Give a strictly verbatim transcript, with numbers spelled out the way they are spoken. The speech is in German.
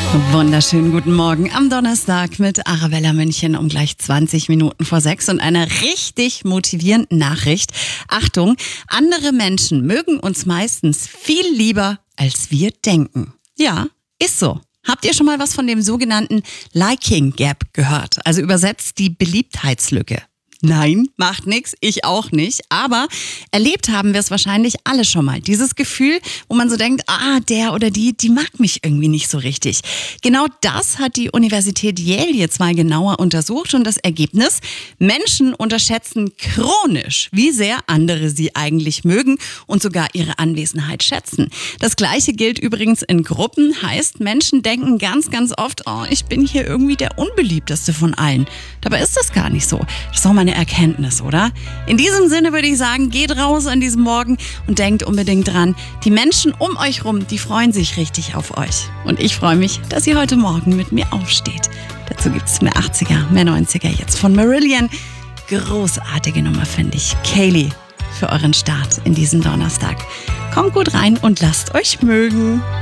Wunderschönen guten Morgen am Donnerstag mit Arabella München um gleich zwanzig Minuten vor sechs und einer richtig motivierenden Nachricht. Achtung, andere Menschen mögen uns meistens viel lieber, als wir denken. Ja, ist so. Habt ihr schon mal was von dem sogenannten Liking Gap gehört? Also übersetzt die Beliebtheitslücke. Nein, macht nichts, ich auch nicht. Aber erlebt haben wir es wahrscheinlich alle schon mal. Dieses Gefühl, wo man so denkt, ah, der oder die, die mag mich irgendwie nicht so richtig. Genau das hat die Universität Yale jetzt mal genauer untersucht und das Ergebnis: Menschen unterschätzen chronisch, wie sehr andere sie eigentlich mögen und sogar ihre Anwesenheit schätzen. Das Gleiche gilt übrigens in Gruppen, heißt, Menschen denken ganz, ganz oft, oh, ich bin hier irgendwie der unbeliebteste von allen. Dabei ist das gar nicht so. Das ist auch mal eine Erkenntnis, oder? In diesem Sinne würde ich sagen, geht raus an diesem Morgen und denkt unbedingt dran, die Menschen um euch rum, die freuen sich richtig auf euch. Und ich freue mich, dass ihr heute Morgen mit mir aufsteht. Dazu gibt es mehr achtziger, mehr neunziger jetzt von Marillion. Großartige Nummer, finde ich. Kaylee für euren Start in diesen Donnerstag. Kommt gut rein und lasst euch mögen.